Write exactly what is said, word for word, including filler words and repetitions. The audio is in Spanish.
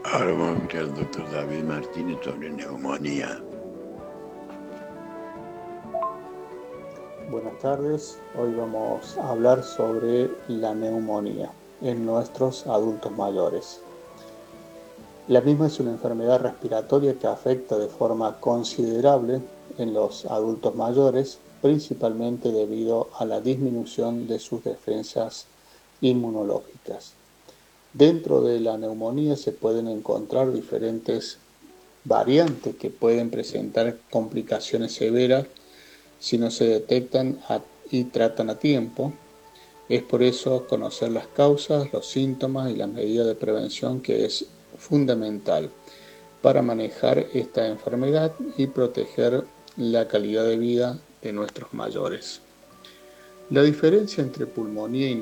Ahora vamos a escuchar al doctor David Martínez sobre neumonía. Buenas tardes, hoy vamos a hablar sobre la neumonía en nuestros adultos mayores. La misma es una enfermedad respiratoria que afecta de forma considerable en los adultos mayores, principalmente debido a la disminución de sus defensas inmunológicas. Dentro de la neumonía se pueden encontrar diferentes variantes que pueden presentar complicaciones severas si no se detectan y tratan a tiempo. Es por eso conocer las causas, los síntomas y las medidas de prevención que es fundamental para manejar esta enfermedad y proteger la calidad de vida de nuestros mayores. La diferencia entre pulmonía y